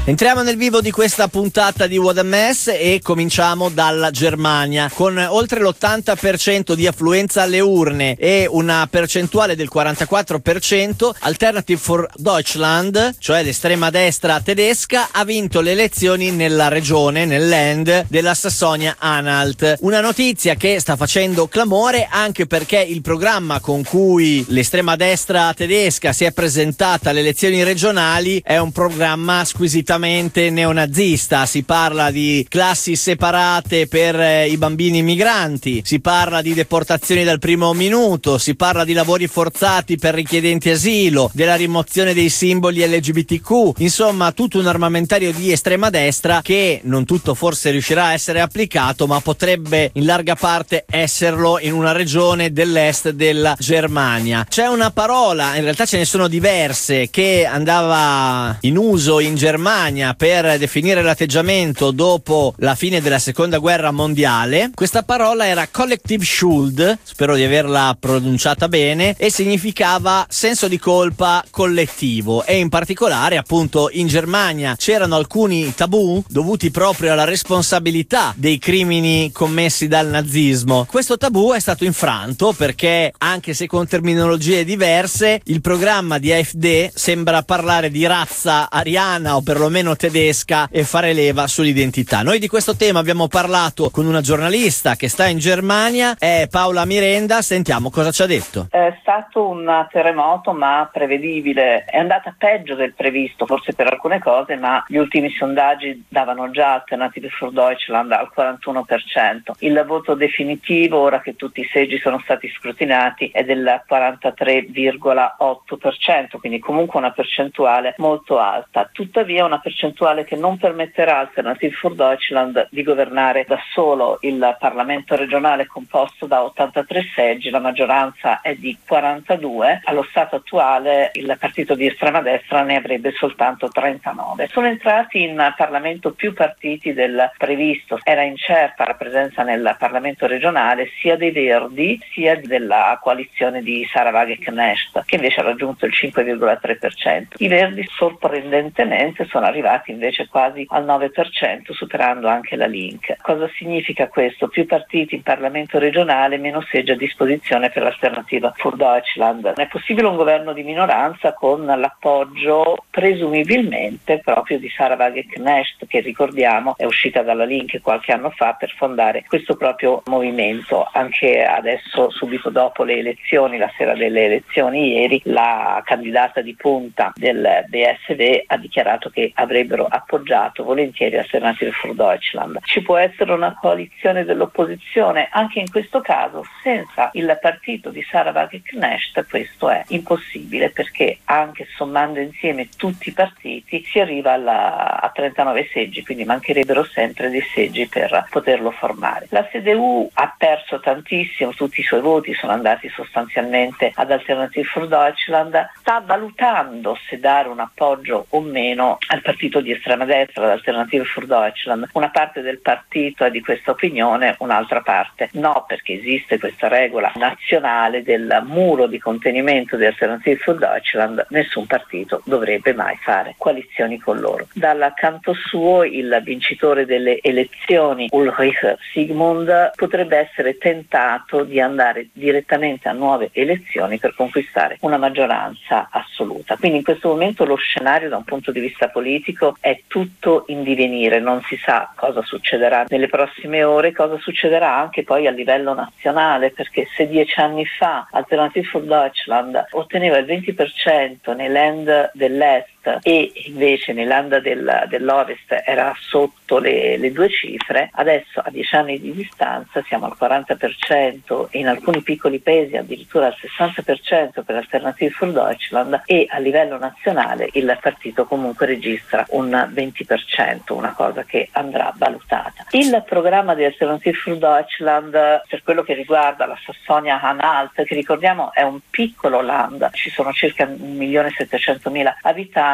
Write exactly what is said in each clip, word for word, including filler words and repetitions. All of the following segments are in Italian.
Entriamo nel vivo di questa puntata di What a Mess e cominciamo dalla Germania. Con oltre l'ottanta per cento di affluenza alle urne e una percentuale del quarantaquattro per cento, Alternative for Deutschland, cioè l'estrema destra tedesca, ha vinto le elezioni nella regione, nel Land della Sassonia-Anhalt. Una notizia che sta facendo clamore anche perché il programma con cui l'estrema destra tedesca si è presentata alle elezioni regionali è un programma squisitamente neonazista. Si parla di classi separate per eh, i bambini migranti, si parla di deportazioni dal primo minuto, si parla di lavori forzati per richiedenti asilo, della rimozione dei simboli L G B T Q, insomma tutto un armamentario di estrema destra che non tutto forse riuscirà a essere applicato, ma potrebbe in larga parte esserlo in una regione dell'est della Germania. C'è una parola, in realtà ce ne sono diverse, che andava in uso in Germania per definire l'atteggiamento dopo la fine della seconda guerra mondiale. Questa parola era Collective Schuld, spero di averla pronunciata bene, e significava senso di colpa collettivo, e in particolare appunto in Germania c'erano alcuni tabù dovuti proprio alla responsabilità dei crimini commessi dal nazismo. Questo tabù è stato infranto perché, anche se con terminologie diverse, il programma di A F D sembra parlare di razza ariana o perlomeno tedesca e fare leva sull'identità. Noi di questo tema abbiamo parlato con una giornalista che sta in Germania, è Paola Mirenda. Sentiamo cosa ci ha detto. È stato un terremoto ma prevedibile, è andata peggio del previsto forse per alcune cose, ma gli ultimi sondaggi davano già Alternative for Deutschland al quarantuno per cento. Il voto definitivo, ora che tutti i seggi sono stati scrutinati, è del quarantatré virgola otto per cento, quindi comunque una percentuale molto alta. Tuttavia una percentuale che non permetterà Alternative for Deutschland di governare da solo. Il Parlamento regionale è composto da ottantatré seggi, la maggioranza è di quarantadue. Allo stato attuale il partito di estrema destra ne avrebbe soltanto trentanove. Sono entrati in Parlamento più partiti del previsto. Era incerta la presenza nel Parlamento regionale sia dei Verdi sia della coalizione di Sarah Wagenknecht, che invece ha raggiunto il cinque virgola tre per cento. I Verdi sorprendentemente sono arrivati invece quasi al nove per cento, superando anche la Link. Cosa significa questo? Più partiti in Parlamento regionale, meno seggi a disposizione per l'Alternativa for Deutschland. È possibile un governo di minoranza con l'appoggio presumibilmente proprio di Sarah Wagenknecht, che ricordiamo è uscita dalla Link qualche anno fa per fondare questo proprio movimento. Anche adesso, subito dopo le elezioni, la sera delle elezioni ieri, la candidata di punta del B S D ha dichiarato che avrebbero appoggiato volentieri Alternative for Deutschland. Ci può essere una coalizione dell'opposizione anche in questo caso senza il partito di Sarah Wagenknecht. Questo è impossibile perché anche sommando insieme tutti i partiti si arriva alla, a trentanove seggi, quindi mancherebbero sempre dei seggi per poterlo formare. La C D U ha perso tantissimo, tutti i suoi voti sono andati sostanzialmente ad Alternative for Deutschland, sta valutando se dare un appoggio o meno al partito di estrema destra, l'Alternative for Deutschland. Una parte del partito è di questa opinione, un'altra parte no, perché esiste questa regola nazionale del muro di contenimento di Alternative for Deutschland. Nessun partito dovrebbe mai fare coalizioni con loro. Dal canto suo il vincitore delle elezioni, Ulrich Sigmund, potrebbe essere tentato di andare direttamente a nuove elezioni per conquistare una maggioranza assoluta. Quindi in questo momento lo scenario da un punto di vista politico è tutto in divenire, non si sa cosa succederà nelle prossime ore, cosa succederà anche poi a livello nazionale, perché se dieci anni fa Alternative for Deutschland otteneva il venti per cento nei land dell'est e invece nell'Anda del, dell'Ovest era sotto le, le due cifre, adesso a dieci anni di distanza siamo al quaranta per cento e in alcuni piccoli paesi addirittura al sessanta per cento per Alternative for Deutschland, e a livello nazionale il partito comunque registra un venti per cento, una cosa che andrà valutata. Il programma di Alternative for Deutschland per quello che riguarda la Sassonia-Anhalt, che ricordiamo è un piccolo land, ci sono circa un milione e settecentomila abitanti,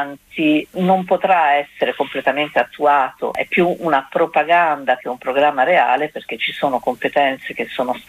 non potrà essere completamente attuato, è più una propaganda che un programma reale, perché ci sono competenze che sono state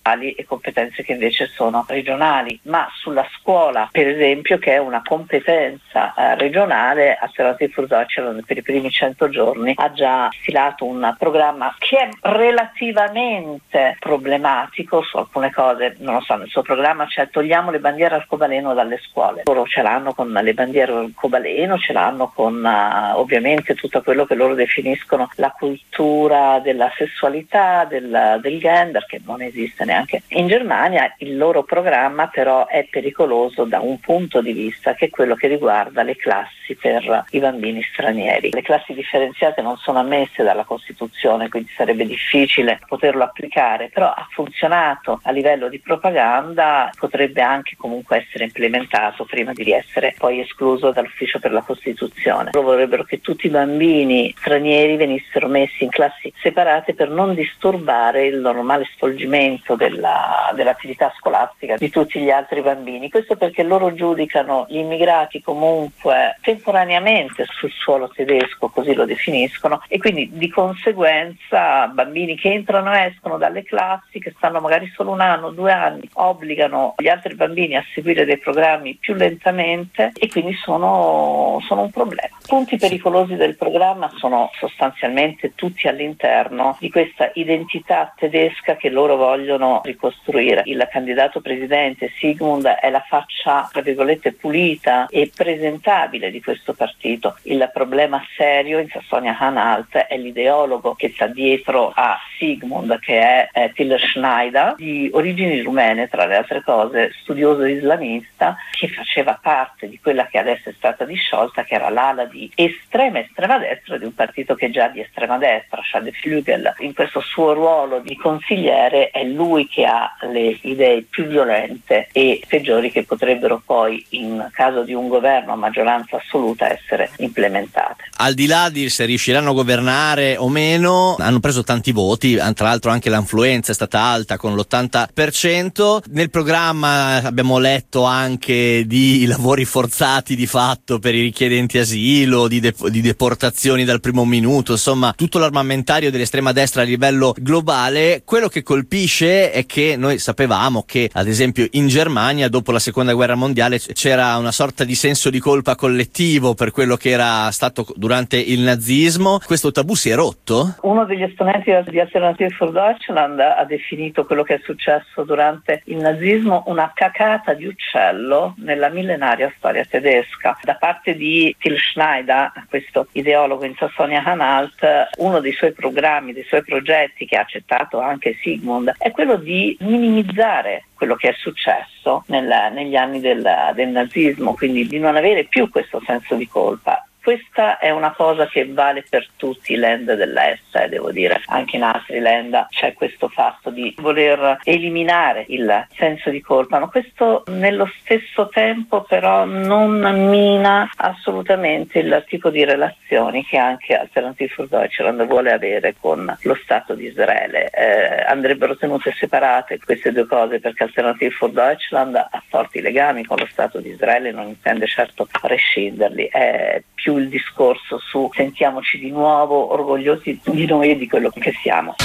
e competenze che invece sono regionali, ma sulla scuola, per esempio, che è una competenza eh, regionale, Alternative for Deutschland per i primi cento giorni ha già stilato un programma che è relativamente problematico su alcune cose. Non lo so, nel suo programma c'è: togliamo le bandiere arcobaleno dalle scuole. Loro ce l'hanno con le bandiere arcobaleno, ce l'hanno con uh, ovviamente tutto quello che loro definiscono la cultura della sessualità, del, del gender, che non esiste neanche in Germania. Il loro programma però è pericoloso da un punto di vista, che è quello che riguarda le classi per i bambini stranieri. Le classi differenziate non sono ammesse dalla Costituzione, quindi sarebbe difficile poterlo applicare, però ha funzionato a livello di propaganda, potrebbe anche comunque essere implementato prima di essere poi escluso dall'Ufficio per la Costituzione. Loro vorrebbero che tutti i bambini stranieri venissero messi in classi separate per non disturbare il normale svolgimento della, dell'attività scolastica di tutti gli altri bambini. Questo perché loro giudicano gli immigrati comunque temporaneamente sul suolo tedesco, così lo definiscono, e quindi di conseguenza bambini che entrano e escono dalle classi, che stanno magari solo un anno, due anni, obbligano gli altri bambini a seguire dei programmi più lentamente e quindi sono, sono un problema. Punti pericolosi del programma sono sostanzialmente tutti all'interno di questa identità tedesca che loro vogliono ricostruire. Il candidato presidente Sigmund è la faccia, tra virgolette, pulita e presentabile di questo partito. Il problema serio in Sassonia-Anhalt è l'ideologo che sta dietro a Sigmund, che è eh, Till Schneider, di origini rumene, tra le altre cose, studioso islamista, che faceva parte di quella che adesso è stata disciolta, che era l'ala di estrema estrema destra di un partito che è già di estrema destra, Schadeflügel. In questo suo ruolo di consigliere è lui che ha le idee più violente e peggiori che potrebbero poi, in caso di un governo a maggioranza assoluta, essere implementate. Al di là di se riusciranno a governare o meno, hanno preso tanti voti, tra l'altro anche l'affluenza è stata alta con l'ottanta per cento. Nel programma abbiamo letto anche di lavori forzati di fatto per i richiedenti asilo, di, de- di deportazioni dal primo minuto, insomma tutto l'armamentario dell'estrema destra a livello globale. Quello che colpisce è che noi sapevamo che ad esempio in Germania dopo la seconda guerra mondiale c'era una sorta di senso di colpa collettivo per quello che era stato durante il nazismo. Questo tabù si è rotto? Uno degli esponenti di Alternative for Deutschland ha definito quello che è successo durante il nazismo una cacata di uccello nella millenaria storia tedesca. Da parte di Till Schneider, questo ideologo in Sassonia-Anhalt, uno dei suoi programmi, dei suoi progetti che ha accettato anche Sigmund, è quello di minimizzare quello che è successo nel, negli anni del, del nazismo, quindi di non avere più questo senso di colpa. Questa è una cosa che vale per tutti i land dell'est, eh, devo dire, anche in altri land c'è questo fatto di voler eliminare il senso di colpa, ma questo nello stesso tempo però non mina assolutamente il tipo di relazioni che anche Alternative for Deutschland vuole avere con lo Stato di Israele. Eh, andrebbero tenute separate queste due cose, perché Alternative for Deutschland ha forti legami con lo Stato di Israele e non intende certo rescinderli. È più il discorso su sentiamoci di nuovo orgogliosi di noi e di quello che siamo.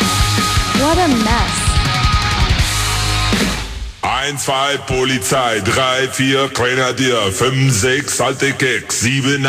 What a mess. eins, zwei, Polizei, drei, vier, Grenadier, fünf, sechs, alte Keks, sieben,